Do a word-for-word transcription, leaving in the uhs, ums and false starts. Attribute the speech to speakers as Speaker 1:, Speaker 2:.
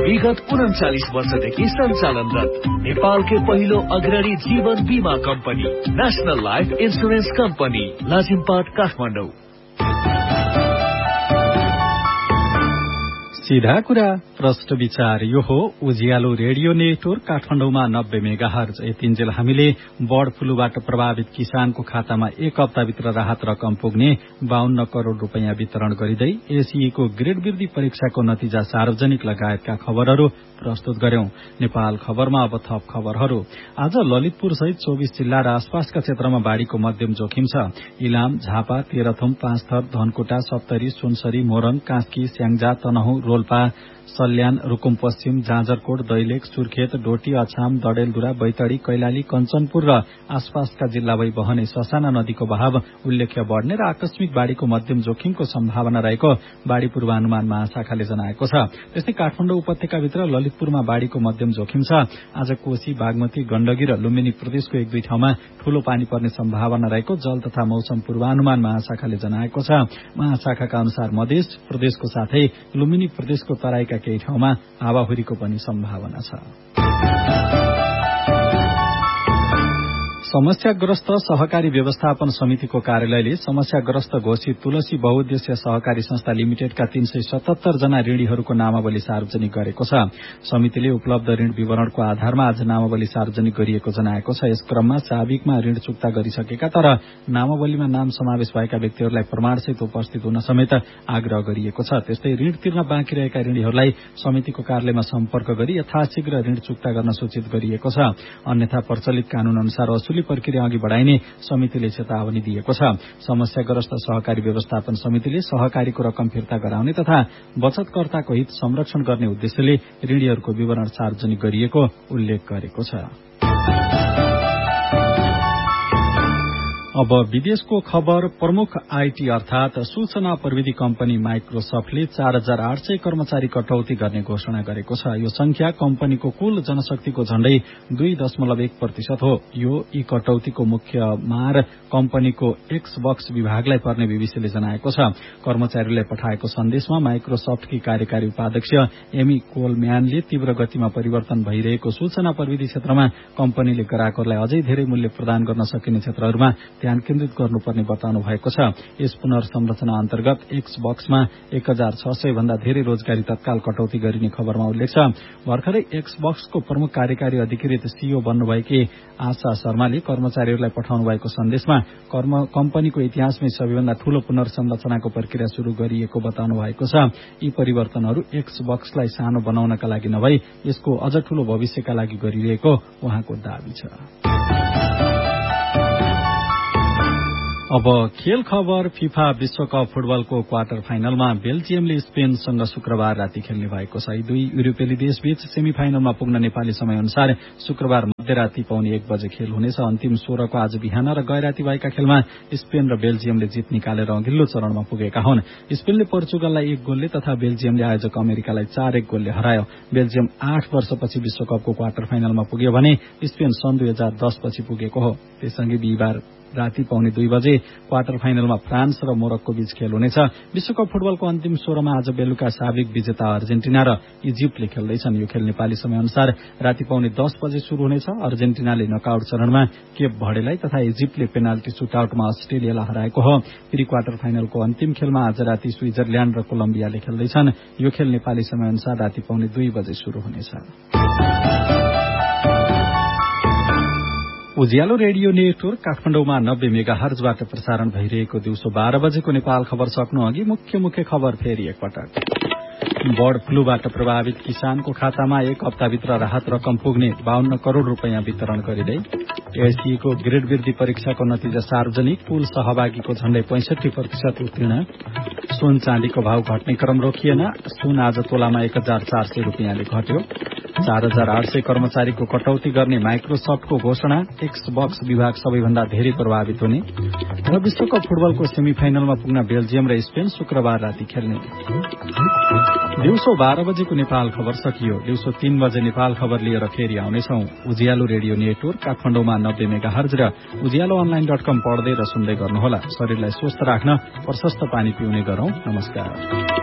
Speaker 1: विगत उन्चालिस वर्षदेखि सञ्चालनरत नेपालकै पहिलो अग्रणी जीवन बीमा company national life insurance company Lazimpat Kathmandu.
Speaker 2: सीधा कुरा प्रष्ट विचार यो हो उज्यालो रेडियो नेटवर्क काठमाडौँमा नब्बे मेगाहर्ज। यतिन्जेल हामीले बर्ड फ्लूबाट प्रभावित किसानको खातामा एक हप्ताभित्र राहत रकम पुग्ने बाहन्न करोड़ रूपियाँ वितरण गरिँदै एसीईको ग्रेड वृद्धि परीक्षाको नतिजा सार्वजनिक लगायतका खबरहरू प्रस्तुत गर्यौं। नेपाल खबरमा अब थप खबरहरू। आज ललितपुर सहित चौबिस जिल्ला र आसपासका क्षेत्रमा बाढ़ीको मध्यम जोखिम छ। इलाम, झापा, तेह्रथुम, पाँचथर, धनकुटा, सप्तरी, सुनसरी, मोरङ, कास्की, स्याङ्जा, तनहुँ, रोल्पा, सल्यान, रुकुम पश्चिम, जाजरकोट, दैलेख, सुर्खेत, डोटी, अछाम, डडेलधुरा, बैतडी, कैलाली, कञ्चनपुर र आसपासका जिल्ला भई बहने ससाना नदीको बहाव उल्लेख्य बढ़ने र आकस्मिक बाढ़ीको मध्यम जोखिमको सम्भावना रहेको बाढ़ी पूर्वानुमान महाशाखाले जनाएको छ। त्यस्तै काठमाडौँ उपत्यकाभित्र ललितपुरमा बाढ़ीको मध्यम जोखिम छ। आज कोशी, बागमती, गण्डकी र लुम्बिनी प्रदेशको एक दुई ठाउँमा ठूलो पानी पर्ने सम्भावना रहेको जल तथा मौसम पूर्वानुमान महाशाखाले जनाएको छ। महाशाखाका अनुसार मधेस प्रदेशको साथै लुम्बिनी प्रदेशको तराईका केही ठाउँमा हावाहुरीको पनि सम्भावना छ। समस्याग्रस्त सहकारी व्यवस्थापन समितिको कार्यालयले समस्याग्रस्त घोषित तुलसी बहुउद्देश्य सहकारी संस्था लिमिटेडका तीन सय सतहत्तर जना ऋणीहरूको नामावली सार्वजनिक गरेको छ। समितिले उपलब्ध ऋण विवरणको आधारमा आज नामावली सार्वजनिक गरिएको जनाएको छ। यस क्रममा साविकमा ऋण चुक्ता गरिसकेका तर नामावलीमा नाम समावेश भएका व्यक्तिहरूलाई प्रमाणसहित उपस्थित हुन समेत आग्रह गरिएको छ। त्यस्तै ऋण तिर्न बाँकी रहेका ऋणीहरूलाई समितिको कार्यालयमा सम्पर्क गरी यथाशीघ्र ऋण चुक्ता गर्न सूचित गरिएको छ। अन्यथा प्रचलित कानून अनुसार असुली प्रक्रिया अघि बढ़ाइने समितिले चेतावनी दिएको छ। समस्याग्रस्त सहकारी व्यवस्थापन समितिले सहकारीको रकम फिर्ता गराउने तथा बचतकर्ताको हित संरक्षण गर्ने उद्देश्यले ऋणीहरूको विवरण सार्वजनिक गरिएको उल्लेख गरेको छ। अब विदेशको खबर। प्रमुख आईटी अर्थात सूचना प्रविधि कम्पनी माइक्रोसफ्टले चार हजार आठ सय कर्मचारी कटौती गर्ने घोषणा गरेको छ। यो संख्या कम्पनीको कुल जनशक्तिको झण्डै दुई दशमलव एक प्रतिशत हो। यो यी कटौतीको मुख्य मार कम्पनीको एक्सबक्स विभागलाई पर्ने बीबीसीले जनाएको छ। कर्मचारीलाई पठाएको सन्देशमा माइक्रोसफ्टकी कार्यकारी उपाध्यक्ष एमी कोलम्यानले तीव्र गतिमा परिवर्तन भइरहेको सूचना प्रविधि क्षेत्रमा कम्पनीले ग्राहकहरूलाई अझै धेरै मूल्य प्रदान गर्न सकिने क्षेत्रहरूमा ध्यान केन्द्रित गर्नुपर्ने बताउनु भएको छ। यस पुनर्संरचना अन्तर्गत एक्सबक्समा एक हजार छ सय भन्दा धेरै रोजगारी तत्काल कटौती गरिने खबरमा उल्लेख छ। भर्खरै एक्सबक्सको प्रमुख कार्यकारी अधिकृत सीईओ बन्नुभएकी आशा शर्माले कर्मचारीहरूलाई पठाउनु भएको सन्देशमा कम्पनीको इतिहासमै सबैभन्दा ठूलो पुनर्संरचनाको प्रक्रिया शुरू गरिएको बताउनु भएको छ। यी परिवर्तनहरू एक्सबक्सलाई सानो बनाउनका लागि नभई यसको अझ ठूलो भविष्यका लागि गरिरहेको उहाँको दावी छ। अब खेल खबर। फिफा विश्वकप फुटबलको क्वार्टर फाइनलमा बेल्जियमले स्पेनसँग शुक्रबार राति खेल्ने भएको छ। दुई युरोपेली देशबीच सेमी फाइनलमा पुग्न नेपाली समय अनुसार शुक्रबार मध्यराति पाउने एक बजे खेल हुनेछ। अन्तिम सोह्रको आज बिहान र गैराती भएका खेलमा स्पेन र बेल्जियमले जित निकालेर अघिल्लो चरणमा पुगेका हुन्। स्पेनले पोर्चुगललाई एक गोलले तथा बेल्जियमले आयोजक अमेरिकालाई चार एक गोलले हरायो। बेल्जियम आठ वर्षपछि विश्वकपको क्वार्टर फाइनलमा पुग्यो भने स्पेन सन् दुई हजार दस पछि पुगेको हो। त्यससँगै बिहिबार राति पाउने दुई बजे क्वार्टर फाइनलमा फ्रान्स र मोरक्को बीच खेल हुनेछ। विश्वकप फुटबलको अन्तिम सोह्रमा आज बेलुका साबिक विजेता अर्जेन्टिना र इजिप्टले खेल्दैछन्। यो खेल नेपाली समय अनुसार राति पाउने दस बजे शुरू हुनेछ। अर्जेन्टिनाले नकआउट चरणमा केप भर्डेलाई तथा इजिप्टले पेनाल्टी सुटआउटमा अस्ट्रेलियालाई हराएको हो। प्री क्वार्टर फाइनलको अन्तिम खेलमा आज राति स्विजरल्याण्ड र कोलम्बियाले खेल्दैछन्। यो खेल नेपाली समय अनुसार राति पाउने दुई बजे शुरू हुनेछ। उज्यालो रेडियो नेटवर्क काठमाडौँमा नब्बे मेगाहर्जबाट प्रसारण भइरहेको दिउँसो बाह्र बजेको नेपाल खबर सक्नु अघि मुख्य मुख्य खबर फेरि एकपटक। बर्ड फ्लूबाट प्रभावित किसानको खातामा एक हप्ताभित्र राहत रकम पुग्ने बाहन्न करोड़ रूपियाँ वितरण गरिँदै एसीईको ग्रेड वृद्धि परीक्षाको नतिजा सार्वजनिक। कुल सहभागीको झण्डै पैंसठी प्रतिशत उत्तीर्ण। सुन चाँदीको भाव घट्ने क्रम रोकिएन। सुन आज तोलामा एक हजार चार सय रूपियाँले घट्यो। चार हजार आठ सय कर्मचारीको कटौती गर्ने माइक्रोसफ्टको घोषणा। एक्सबक्स विभाग सबैभन्दा धेरै प्रभावित हुने र विश्वकप फुटबलको सेमी फाइनलमा पुग्न बेल्जियम र स्पेन शुक्रबार राति खेल्ने। दिउँसो बाह्र बजेको नेपाल खबर सकियो। दिउँसो तीन बजे नेपाल खबर लिएर फेरि आउनेछौ। उज्यालो रेडियो नेटवर्क काठमाडौँमा नब्बे मेगाहर्ज र उज्यालो अनलाइन डट कम पढ्दै र सुन्दै गर्नुहोला। शरीरलाई स्वस्थ राख्न प्रशस्त पानी पिउने गरौं। नमस्कार।